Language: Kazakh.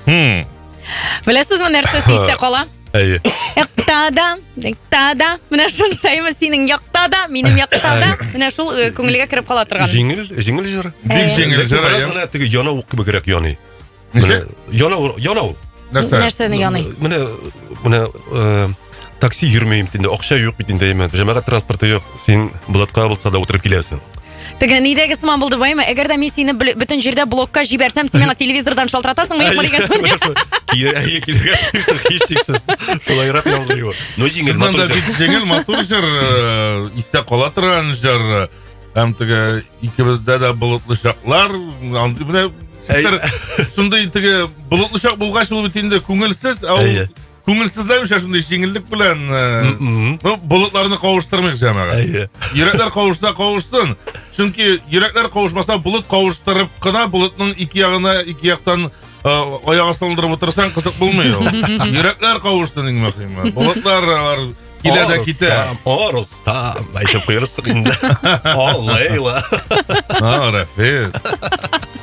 Білесіз ме нәрсесі есте қала? Яқтада, міне шул сайма сенің яқтада, менің яқтада, міне шул көңілге кіріп қала тұрған. Жеңіл жыр. Бик жеңіл жыр. Міне тігі янау кібігірек яны. Янау. Нәрсені яны? Міне такси жүрмейім тінде, ақша жоқ бітінде емен, жәмәғат транспорты жоқ, сен бұлатқа болса да отырып келесің. Тігі недегі сыман болды байма, әгер да мен сені бүтін жерде блокқа жіберсем, сен мені телевизордан шалтыратасың мұйық ма деген соң? Келерге ешсексіз. Солай рап яңғылығы. Но жеңіл матур жыр. Жеңіл матур жыр, есте қала тұрған жыр, әмтігі екеумізде де бұлытлы шақлар, сондай тігі бұлытлы шақ болғашылы бітінде көңілсіз, көңілсізден шашындай жеңілдік білән бұлытларыны қауыштырмайық жаңағы. Еректер қауышса қауышсын. Чүнки еректер қауышмаса бұлыт қауыштырып қына бұлытның екі яқтан аяға салындырып отырсан қызық болмай. Еректер қауышсын ең мақима. Бұлытлар келеді кете. Орыстам, айтып қойырсық енді. Олайла. Рафес.